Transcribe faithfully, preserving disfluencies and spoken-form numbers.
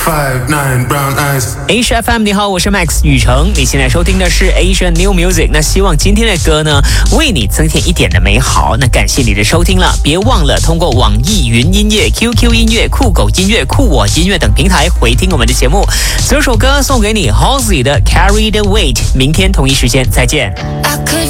five nine brown eyes Asia F M， 你好，我是 Max 宇成，你现在收听的是 Asia New Music。那希望今天的歌呢，为你增添一点的美好。那感谢你的收听了，别忘了通过网易云音乐、Q Q 音乐、酷狗音乐、酷我音乐等平台回听我们的节目。这首歌送给你 Halsey 的 Carry the Weight。明天同一时间再见。 I could